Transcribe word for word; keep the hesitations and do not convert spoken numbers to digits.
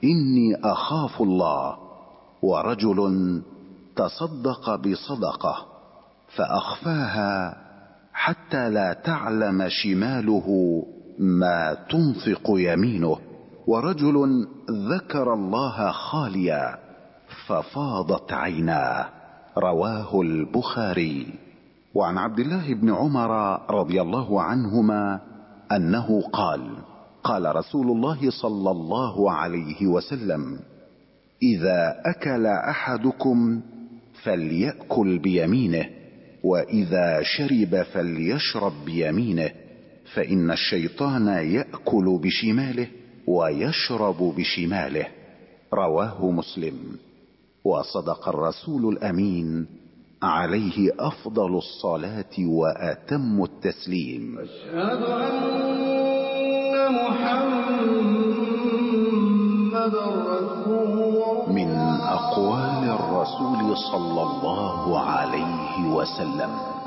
إني أخاف الله. ورجل تصدق بصدقة فأخفاها حتى لا تعلم شماله ما تنفق يمينه. ورجل ذكر الله خاليا ففاضت عيناه. رواه البخاري. وعن عبد الله بن عمر رضي الله عنهما أنه قال: قال رسول الله صلى الله عليه وسلم: إذا أكل أحدكم فليأكل بيمينه، وإذا شرب فليشرب بيمينه، فإن الشيطان يأكل بشماله ويشرب بشماله. رواه مسلم. وصدق الرسول الأمين عليه أفضل الصلاة وأتم التسليم. أشهد أن محمد رسول الله. من أقوال الرسول صلى الله عليه وسلم: